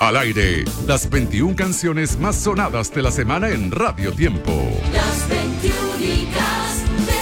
Al aire, las 21 canciones más sonadas de la semana en Radio Tiempo. Las 21 de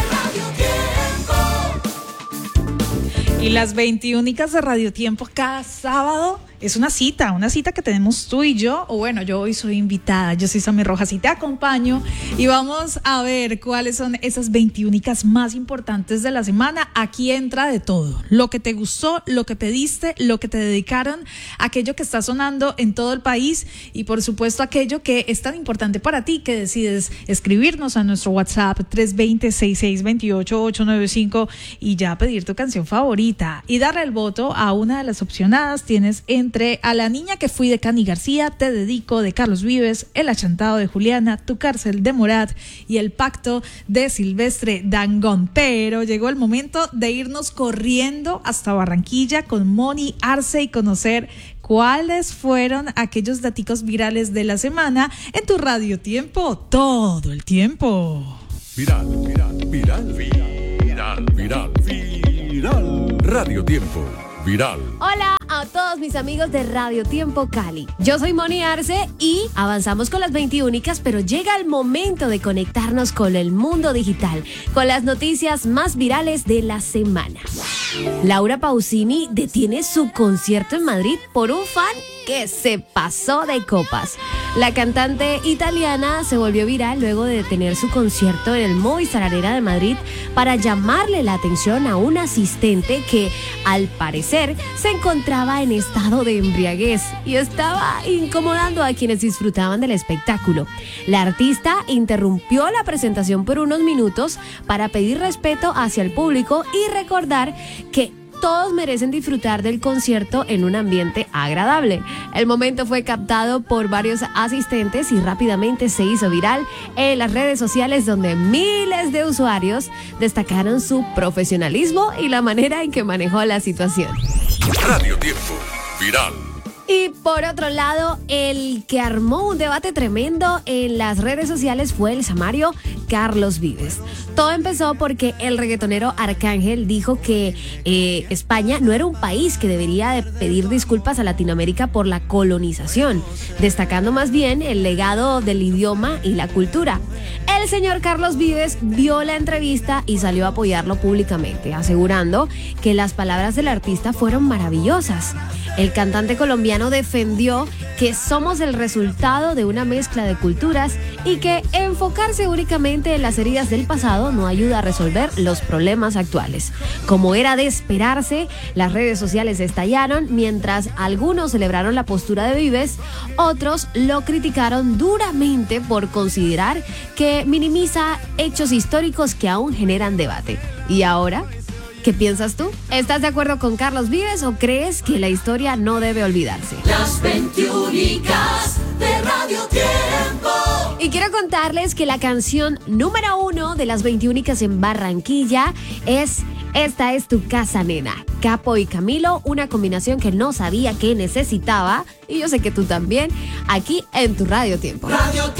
Radio Tiempo. Y las 21 de Radio Tiempo cada sábado es una cita que tenemos tú y yo, o bueno, yo hoy soy invitada, yo soy Sammy Rojas y te acompaño y vamos a ver cuáles son esas 21 más importantes de la semana. Aquí entra de todo, lo que te gustó, lo que pediste, lo que te dedicaron, aquello que está sonando en todo el país y por supuesto aquello que es tan importante para ti que decides escribirnos a nuestro WhatsApp 320-6628-895 y ya pedir tu canción favorita y darle el voto a una de las opcionadas. Tienes entre A la niña que fui de Cani García, Te dedico de Carlos Vives, El achantado de Juliana, Tu cárcel de Morat y El pacto de Silvestre Dangond. Pero llegó el momento de irnos corriendo hasta Barranquilla con Moni Arce y conocer cuáles fueron aquellos daticos virales de la semana en tu Radio Tiempo todo el tiempo. Viral. Radio Tiempo. Viral. Hola a todos mis amigos de Radio Tiempo Cali. Yo soy Moni Arce y avanzamos con las 21, pero llega el momento de conectarnos con el mundo digital, con las noticias más virales de la semana. Laura Pausini detiene su concierto en Madrid por un fan que se pasó de copas. La cantante italiana se volvió viral luego de detener su concierto en el Movistar Arena de Madrid para llamarle la atención a un asistente que, al parecer, se encontraba en estado de embriaguez y estaba incomodando a quienes disfrutaban del espectáculo. La artista interrumpió la presentación por unos minutos para pedir respeto hacia el público y recordar que todos merecen disfrutar del concierto en un ambiente agradable. El momento fue captado por varios asistentes y rápidamente se hizo viral en las redes sociales, donde miles de usuarios destacaron su profesionalismo y la manera en que manejó la situación. Radio Tiempo. Viral. Y por otro lado, el que armó un debate tremendo en las redes sociales fue el samario Carlos Vives. Todo empezó porque el reggaetonero Arcángel dijo que España no era un país que debería de pedir disculpas a Latinoamérica por la colonización, destacando más bien el legado del idioma y la cultura. El señor Carlos Vives vio la entrevista y salió a apoyarlo públicamente, asegurando que las palabras del artista fueron maravillosas. El cantante colombiano defendió que somos el resultado de una mezcla de culturas y que enfocarse únicamente en las heridas del pasado no ayuda a resolver los problemas actuales. Como era de esperarse, las redes sociales estallaron. Mientras algunos celebraron la postura de Vives, otros lo criticaron duramente por considerar que minimiza hechos históricos que aún generan debate. ¿Y ahora? ¿Qué piensas tú? ¿Estás de acuerdo con Carlos Vives o crees que la historia no debe olvidarse? Las 21 de Radio Tiempo. Y quiero contarles que la canción número 1 de las 21 en Barranquilla es Esta es tu casa, nena. Capo y Camilo, una combinación que no sabía que necesitaba, y yo sé que tú también, aquí en tu Radio Tiempo. Radio Tiempo.